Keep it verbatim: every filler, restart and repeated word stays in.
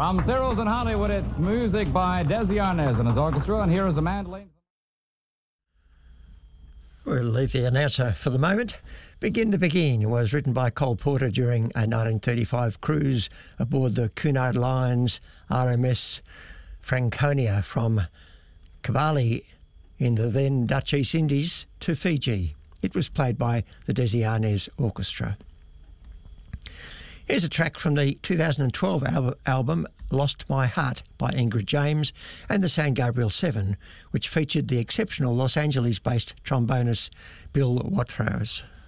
From Cyril's in Hollywood, it's music by Desi Arnaz and his orchestra, and here is a mandolin. We'll leave the announcer for the moment. Begin to Begin was written by Cole Porter during a nineteen thirty-five cruise aboard the Cunard Line's R M S Franconia from Cavalli in the then Dutch East Indies to Fiji. It was played by the Desi Arnaz Orchestra. Here's a track from the two thousand twelve al- album Lost My Heart by Ingrid James and the San Gabriel Seven, which featured the exceptional Los Angeles-based trombonist Bill Watrous.